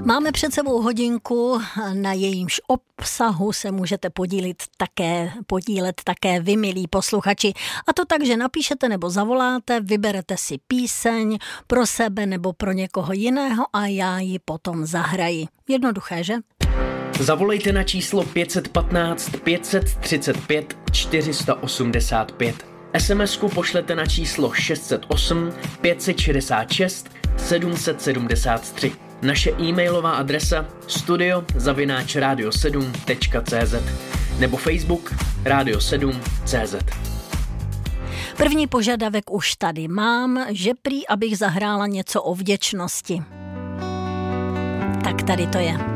Máme před sebou hodinku, na jejímž obsahu se můžete podílet také vy, milí posluchači. A to tak, že napíšete nebo zavoláte, vyberete si píseň pro sebe nebo pro někoho jiného a já ji potom zahraji. Jednoduché, že? Zavolejte na číslo 515 535 485. SMS-ku pošlete na číslo 608 566 773. Naše e-mailová adresa studio@radio7.cz nebo Facebook Radio 7.cz. První požadavek už tady mám, že prý, abych zahrála něco o vděčnosti. Tak tady to je.